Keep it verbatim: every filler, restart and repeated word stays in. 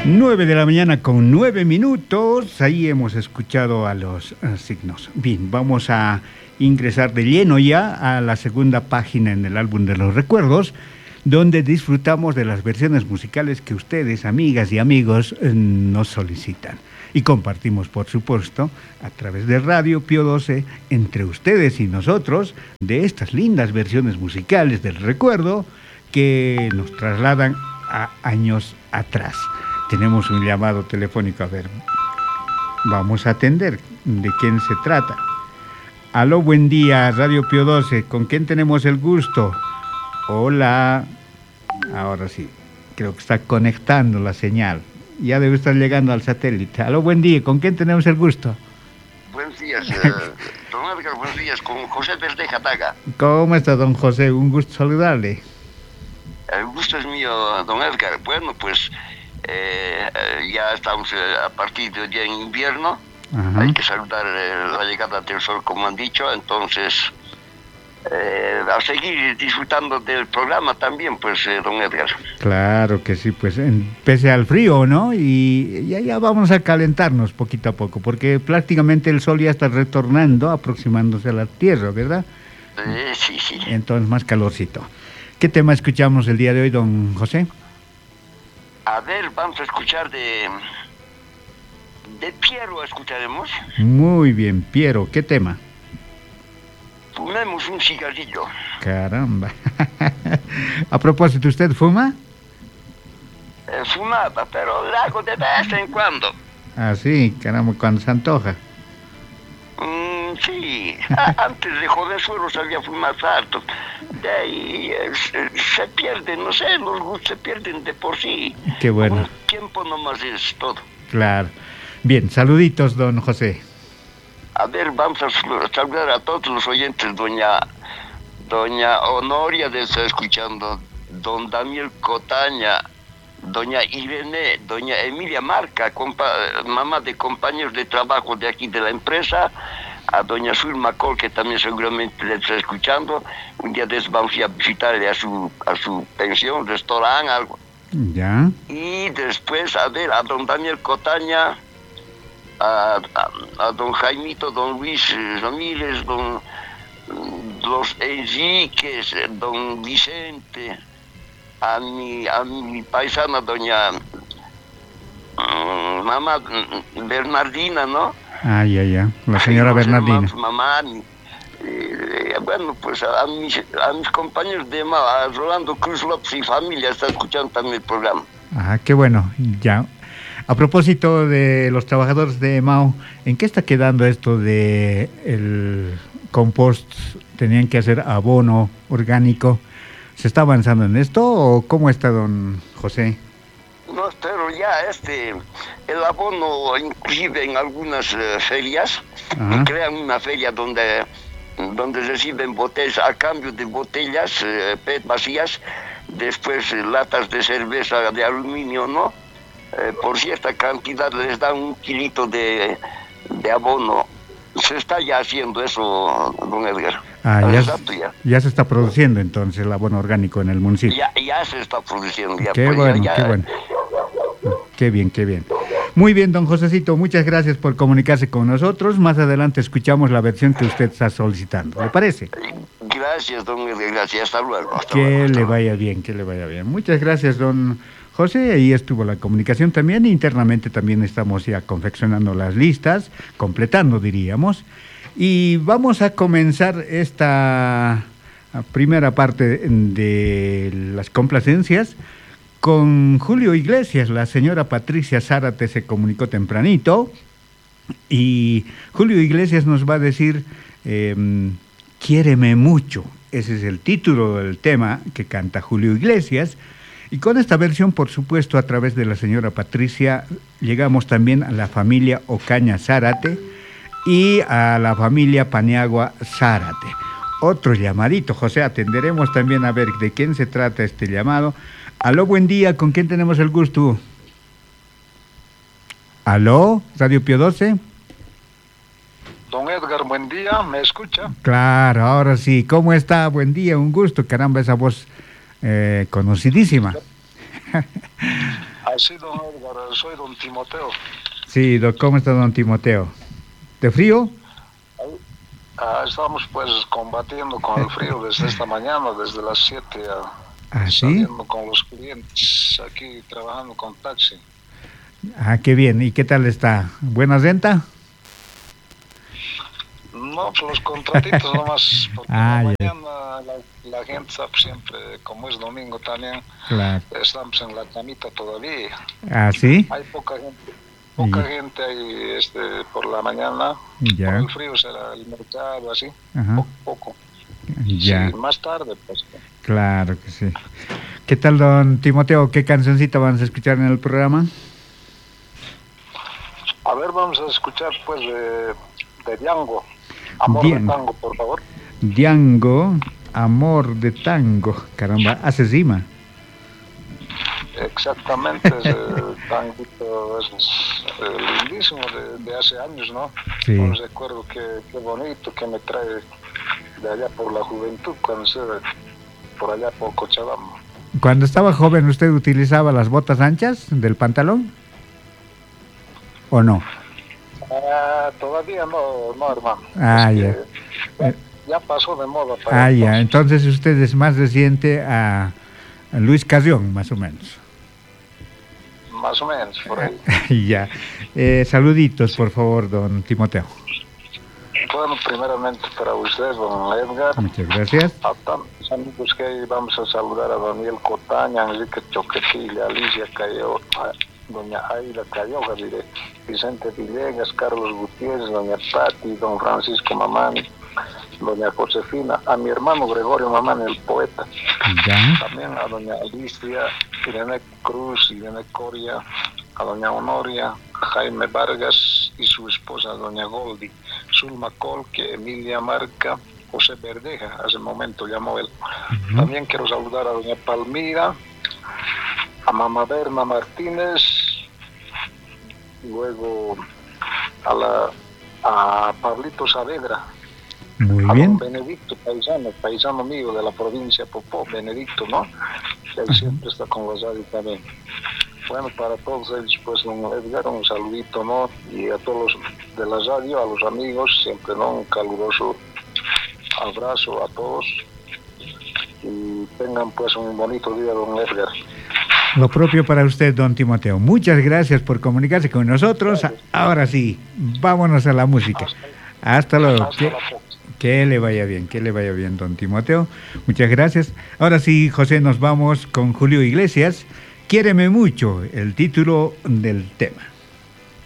Nueve de la mañana con nueve minutos, ahí hemos escuchado a los uh, signos. Bien, vamos a ingresar de lleno ya a la segunda página en el álbum de los recuerdos, donde disfrutamos de las versiones musicales que ustedes, amigas y amigos, eh, nos solicitan. Y compartimos, por supuesto, a través de Radio Pío doce, entre ustedes y nosotros, de estas lindas versiones musicales del recuerdo que nos trasladan a años atrás. Tenemos un llamado telefónico, a ver, vamos a atender. ¿De quién se trata? Aló, buen día, Radio Pío doce, ¿con quién tenemos el gusto? Hola, ahora sí, creo que está conectando la señal, ya debe estar llegando al satélite. Aló, buen día, ¿con quién tenemos el gusto? Buenos días, eh, don Edgar, buenos días, con José desde Jataga. ¿Cómo está, don José? Un gusto saludarle. El gusto es mío, don Edgar. Bueno, pues eh, ya estamos eh, a partir de día en invierno. Ajá. Hay que saludar eh, la llegada del sol, como han dicho. Entonces, eh, a seguir disfrutando del programa también, pues, eh, don Edgar. Claro que sí, pues, en, pese al frío, ¿no? Y ya, ya vamos a calentarnos poquito a poco, porque prácticamente el sol ya está retornando, aproximándose a la tierra, ¿verdad? Eh, sí, sí. Entonces, más calorcito. ¿Qué tema escuchamos el día de hoy, don José? A ver, vamos a escuchar de... De Piero escucharemos. Muy bien, Piero, ¿qué tema? Fumemos un cigarrillo. Caramba. A propósito, ¿usted fuma? Eh, fumaba, pero lo hago de vez en cuando. Ah, sí, caramba, cuando se antoja. Mm, sí, antes de jovenzuelo sabía fumar harto. De ahí eh, se, se pierden, no sé, los gustos se pierden de por sí. Qué bueno. Un tiempo nomás es todo. Claro. Bien, saluditos, don José. A ver, vamos a saludar a todos los oyentes, doña doña Honoria de está escuchando, don Daniel Cotaña, doña Irene, doña Emilia Marca, compa- mamá de compañeros de trabajo de aquí de la empresa, a doña Zulma Col, que también seguramente le está escuchando. Un día de eso vamos a visitarle a su a su pensión, restaurante, algo. Ya. Y después, a ver, a don Daniel Cotaña, a, a, a don Jaimito, don Luis Ramírez, don los Enriques, don Vicente, a mi, a mi paisana doña um, mamá Bernardina, ¿no? Ah, ya, ya, la señora Bernardina. Mamá, eh, bueno, pues a, a, mis, a mis compañeros de Mao, a Rolando Cruz López y familia, está escuchando también el programa. Ah, qué bueno, ya. A propósito de los trabajadores de Mao, ¿en qué está quedando esto de el compost? ¿Tenían que hacer abono orgánico? ¿Se está avanzando en esto o cómo está, don José? No, pero ya este, el abono, inclusive en algunas uh, ferias, crean una feria donde, donde reciben botellas, a cambio de botellas uh, P E T vacías, después uh, latas de cerveza de aluminio, ¿no? Eh, por cierta cantidad les dan un kilito de, de abono. Se está ya haciendo eso, don Edgar. Ah, ya, Exacto, ya. ya se está produciendo entonces el abono orgánico en el municipio. Ya, ya se está produciendo. Ya, qué pues, bueno, ya, qué ya. bueno. Qué bien, qué bien. Muy bien, don Josecito, muchas gracias por comunicarse con nosotros. Más adelante escuchamos la versión que usted está solicitando. ¿Le parece? Gracias, don Edgar, gracias. Hasta luego. Hasta que luego, hasta le luego. vaya bien, que le vaya bien. Muchas gracias, don José. Ahí estuvo la comunicación también. Internamente también estamos ya confeccionando las listas, completando, diríamos. Y vamos a comenzar esta primera parte de las complacencias con Julio Iglesias. La señora Patricia Zárate se comunicó tempranito y Julio Iglesias nos va a decir eh, Quiéreme mucho. Ese es el título del tema que canta Julio Iglesias. Y con esta versión, por supuesto, a través de la señora Patricia, llegamos también a la familia Ocaña Zárate y a la familia Paniagua Zárate. Otro llamadito, José, atenderemos también a ver de quién se trata este llamado. Aló, buen día, ¿con quién tenemos el gusto? Aló, Radio Pío doce. Don Edgar, buen día, ¿me escucha? Claro, ahora sí. ¿Cómo está? Buen día, un gusto. Caramba, esa voz eh, conocidísima. Así, don Edgar, soy don Timoteo. Sí, do- ¿cómo está don Timoteo? ¿De frío? Ah, estamos pues combatiendo con el frío desde esta mañana, desde las siete, a, ¿Ah, sí? saliendo con los clientes, aquí trabajando con taxi. Ah, qué bien. ¿Y qué tal está? ¿Buena renta? No, pues los contratitos nomás, porque Ah, en la ya. mañana la, la gente sabe siempre, como es domingo también, Claro. estamos en la camita todavía. ¿Ah, sí? Hay poca gente, poca Ya. gente ahí este, por la mañana, Ya. por el frío será el mercado, así, Ajá. poco, poco. Ya. Sí, más tarde, pues. Claro que sí. ¿Qué tal, don Timoteo? ¿Qué cancioncita vamos a escuchar en el programa? A ver, vamos a escuchar pues de, de Diango, Amor Bien. de Tango, por favor. Diango, Amor de Tango. Caramba, hace rima. Exactamente, ese tanguito es eh, lindísimo de, de hace años, ¿no? Sí. No recuerdo qué, qué bonito que me trae de allá por la juventud, cuando se por allá por Cochabamba. Cuando estaba joven, ¿usted utilizaba las botas anchas del pantalón? ¿O no? Ah, todavía no, no, hermano. Ah, Es ya. que ya, Eh, ya pasó de moda para Ah, ya. entonces. Entonces usted es más reciente a, a Luis Carrión, más o menos. Más o menos, por ahí. Ya. Eh, saluditos, por favor, don Timoteo. Bueno, primeramente para usted, don Edgar. Muchas gracias. A tantos amigos que hay, vamos a saludar a Daniel Cotaña, Enrique Choquetilla, Alicia Cayo, a doña Aida Cayoga, diré, Vicente Villegas, Carlos Gutiérrez, doña Patti, don Francisco Mamani, doña Josefina, a mi hermano Gregorio Mamani, el poeta, Ya. también a doña Alicia, Irene Cruz, Irene Coria, a doña Honoria, Jaime Vargas y su esposa doña Goldi, Zulma Colque, Emilia Marca, José Verdeja, hace un momento llamó él. Uh-huh. También quiero saludar a doña Palmira, a mamá Berna Martínez, luego a la a Pablito Saavedra, Muy a bien. don Benedicto, paisano, paisano mío de la provincia de Popó, Benedicto, ¿no? Él Ajá. siempre está con los radio también. Bueno, para todos ellos, pues, don Edgar, un saludito, ¿no? Y a todos los de la radio, a los amigos, siempre, ¿no? Un caluroso abrazo a todos. Y tengan, pues, un bonito día, don Edgar. Lo propio para usted, don Timoteo. Muchas gracias por comunicarse con nosotros. Ahora sí, vámonos a la música. Hasta luego. Hasta Que, la próxima. que le vaya bien, que le vaya bien, don Timoteo. Muchas gracias. Ahora sí, José, nos vamos con Julio Iglesias. Quiéreme mucho, el título del tema.